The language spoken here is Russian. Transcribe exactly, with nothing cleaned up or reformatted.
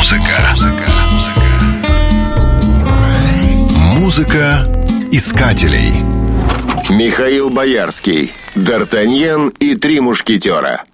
Музыка. Музыка искателей. Михаил Боярский, Д'Артаньян и три мушкетера.